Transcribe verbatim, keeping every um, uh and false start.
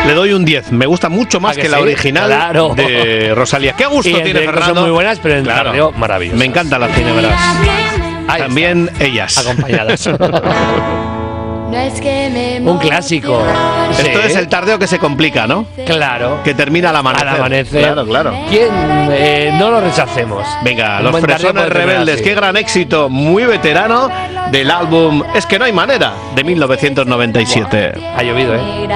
Le doy un diez. Me gusta mucho más ¿A que que la sí? original Claro. de Rosalía. ¿Qué gusto Y en tiene directo Fernando? son muy buenas, pero en Claro. radio maravillosas. Me encantan las ginebras. Ahí También ellas. acompañadas. No es que me Un clásico. Esto Sí. es el tardeo que se complica, ¿no? Claro. Que termina al amanecer. Al amanecer. Claro, claro. ¿Quién? Eh, no lo rechacemos. Venga, Un Los buen tardeo Fresones puede terminar Rebeldes. así. Qué gran éxito, muy veterano del álbum Es que no hay manera, de mil novecientos noventa y siete. Ha llovido, ¿eh?